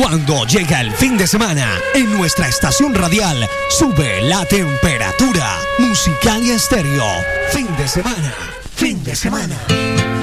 Cuando llega el fin de semana, en nuestra estación radial sube la temperatura. Musicalia Estéreo. Fin de semana. Fin de semana.